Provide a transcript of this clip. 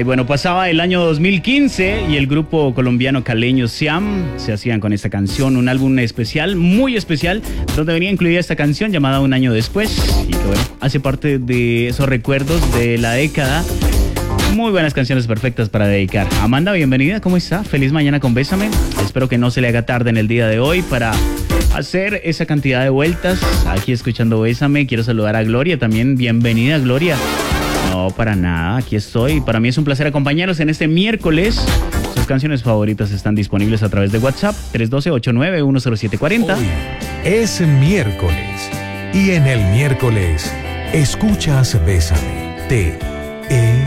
Ay, bueno, pasaba el año 2015 y el grupo colombiano caleño Siam se hacían con esta canción, un álbum especial, muy especial, donde venía incluida esta canción llamada Un Año Después y que bueno, hace parte de esos recuerdos de la década. Muy buenas canciones perfectas para dedicar. Amanda, bienvenida, ¿cómo está? Feliz mañana con Bésame. Espero que no se le haga tarde en el día de hoy para hacer esa cantidad de vueltas aquí escuchando Bésame. Quiero saludar a Gloria también. Bienvenida, Gloria. No, para nada, aquí estoy. Para mí es un placer acompañarlos en este miércoles. Sus canciones favoritas están disponibles a través de WhatsApp 312-8910740. Hoy es miércoles y en el miércoles escuchas Bésame.